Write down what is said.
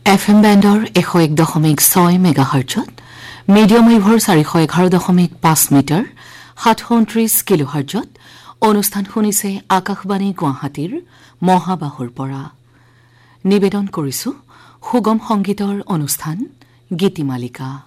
FM বেণ্ডৰ 101.6 মেগাহাৰ্টজত medium ৱেভৰ 411.5 metre 729 কিলোহাৰ্টজত অনুষ্ঠান শুনিছে আকাশবাণী গুৱাহাটীৰ মহাবাহুৰ পৰা নিবেদন কৰিছো সুগম সংগীতৰ অনুষ্ঠান গীতিমালিকা।